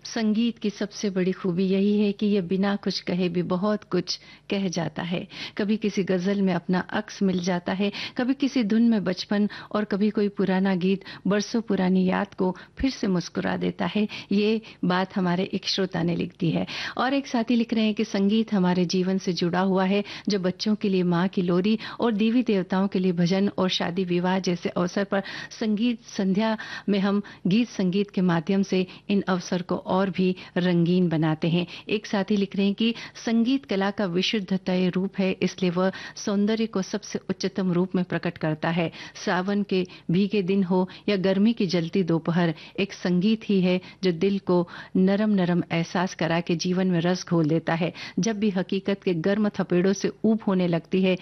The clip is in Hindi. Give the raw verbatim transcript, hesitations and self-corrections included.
संगीत की सबसे बड़ी खूबी यही है कि ये बिना कुछ कहे भी बहुत कुछ कह जाता है। कभी किसी गज़ल में अपना अक्स मिल जाता है, कभी किसी धुन में बचपन और कभी कोई पुराना गीत बरसों पुरानी याद को फिर से मुस्कुरा देता है। ये बात हमारे एक श्रोता ने लिख दी है और एक साथी लिख रहे हैं कि संगीत हमारे जीवन से जुड़ा हुआ है, जो बच्चों के लिए माँ की लोरी और देवी देवताओं के लिए भजन और शादी विवाह जैसे अवसर पर संगीत संध्या में हम गीत संगीत के माध्यम से इन अवसर को और भी रंगीन बनाते हैं। एक साथी लिख रहे हैं कि संगीत कला का विशुद्धतय रूप है, इसलिए वह सौंदर्य को सबसे उच्चतम रूप में प्रकट करता है। सावन के भीगे दिन हो या गर्मी की जलती दोपहर, एक संगीत ही है जो दिल को नरम नरम एहसास करा के जीवन में रस घोल देता है। जब भी हकीकत के गर्म थपेड़ों से ऊब होने लगती है,